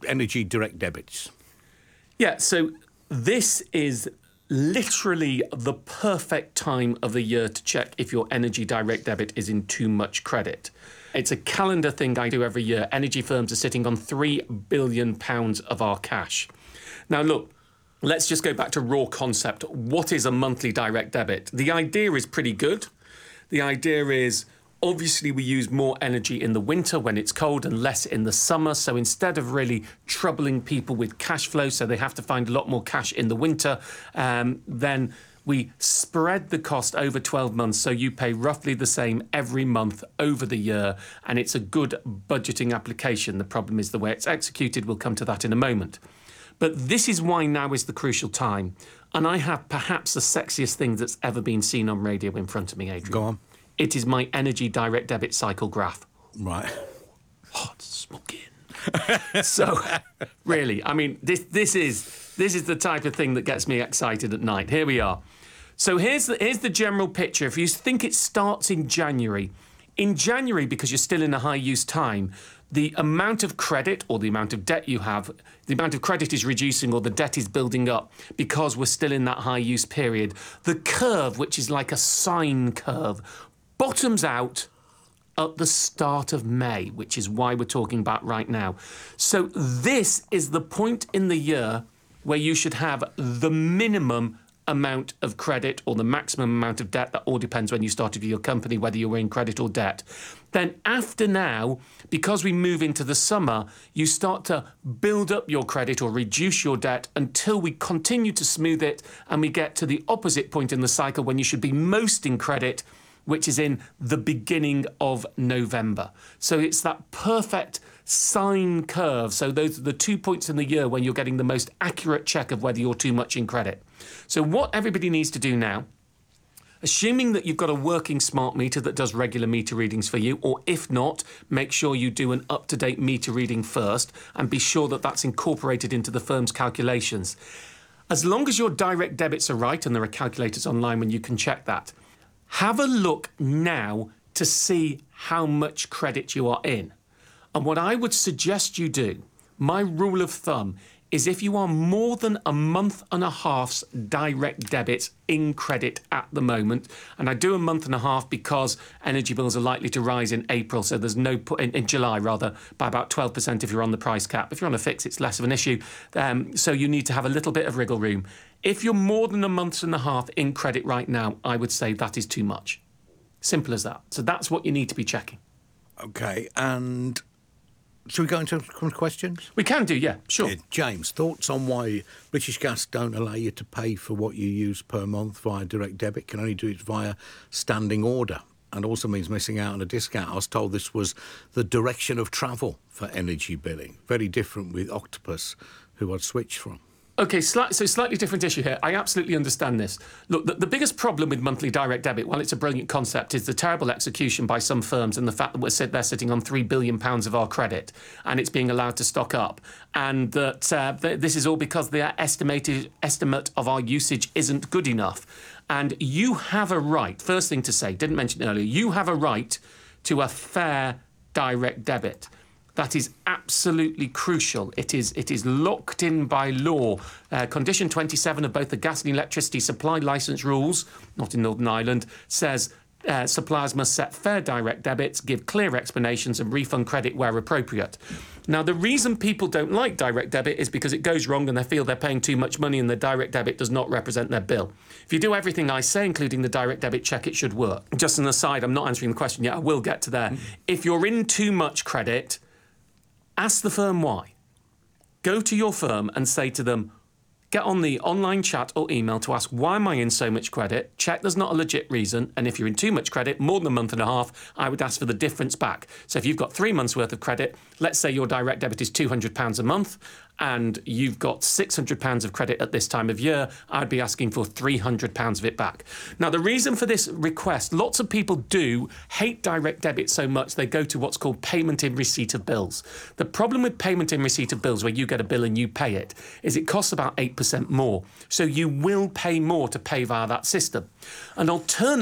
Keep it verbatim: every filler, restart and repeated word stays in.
energy direct debits. Yeah, so this is literally the perfect time of the year to check if your energy direct debit is in too much credit. It's a calendar thing I do every year. Energy firms are sitting on three billion pounds of our cash. Now, look, let's just go back to raw concept. What is a monthly direct debit? The idea is pretty good. The idea is, obviously, we use more energy in the winter when it's cold and less in the summer. So instead of really troubling people with cash flow, so they have to find a lot more cash in the winter, um, then we spread the cost over twelve months. So you pay roughly the same every month over the year. And it's a good budgeting application. The problem is the way it's executed. We'll come to that in a moment. But this is why now is the crucial time. And I have perhaps the sexiest thing that's ever been seen on radio in front of me, Adrian. Go on. It is my energy direct debit cycle graph. Right. Hot smoking. So, really, I mean, this this is this is the type of thing that gets me excited at night. Here we are. So here's the here's the general picture. If you think it starts in January, in January, because you're still in a high use time, the amount of credit or the amount of debt you have, the amount of credit is reducing or the debt is building up because we're still in that high use period. The curve, which is like a sine curve, bottoms out at the start of May, which is why we're talking about right now. So this is the point in the year where you should have the minimum amount of credit or the maximum amount of debt. That all depends when you started your company, whether you were in credit or debt. Then after now, because we move into the summer, you start to build up your credit or reduce your debt until we continue to smooth it and we get to the opposite point in the cycle when you should be most in credit, which is in the beginning of November. So it's that perfect sine curve. So those are the two points in the year when you're getting the most accurate check of whether you're too much in credit. So what everybody needs to do now, assuming that you've got a working smart meter that does regular meter readings for you, or if not, make sure you do an up-to-date meter reading first and be sure that that's incorporated into the firm's calculations. As long as your direct debits are right, and there are calculators online when you can check that, have a look now to see how much credit you are in. And what I would suggest you do, my rule of thumb, is if you are more than a month and a half's direct debit in credit at the moment, and I do a month and a half because energy bills are likely to rise in April, so there's no, in, in July rather, by about twelve percent if you're on the price cap. If you're on a fix, it's less of an issue. Um, so you need to have a little bit of wriggle room. If you're more than a month and a half in credit right now, I would say that is too much. Simple as that. So that's what you need to be checking. OK, and should we go into some questions? We can do, yeah, sure. Yeah, James, thoughts on why British Gas don't allow you to pay for what you use per month via direct debit, can only do it via standing order, and also means missing out on a discount. I was told this was the direction of travel for energy billing. Very different with Octopus, who I'd switched from. OK, sli- so slightly different issue here. I absolutely understand this. Look, the, the biggest problem with monthly direct debit, while it's a brilliant concept, is the terrible execution by some firms and the fact that we're sit- they're sitting on three billion pounds of our credit and it's being allowed to stock up. And that uh, th- this is all because their estimated estimate of our usage isn't good enough. And you have a right, first thing to say, didn't mention it earlier, you have a right to a fair direct debit. That is absolutely crucial. It is it is locked in by law. Uh, condition twenty-seven of both the gas and electricity supply licence rules, not in Northern Ireland, says uh, suppliers must set fair direct debits, give clear explanations and refund credit where appropriate. Now, the reason people don't like direct debit is because it goes wrong and they feel they're paying too much money and the direct debit does not represent their bill. If you do everything I say, including the direct debit check, it should work. Just an aside, I'm not answering the question yet. I will get to there. Mm. If you're in too much credit, ask the firm why. Go to your firm and say to them, get on the online chat or email to ask, why am I in so much credit? Check there's not a legit reason. And if you're in too much credit, more than a month and a half, I would ask for the difference back. So if you've got three months worth of credit, let's say your direct debit is two hundred pounds a month and you've got six hundred pounds of credit at this time of year, I'd be asking for three hundred pounds of it back. Now, the reason for this request, lots of people do hate direct debit so much they go to what's called payment in receipt of bills. The problem with payment in receipt of bills, where you get a bill and you pay it, is it costs about eight percent more. So you will pay more to pay via that system. An alternative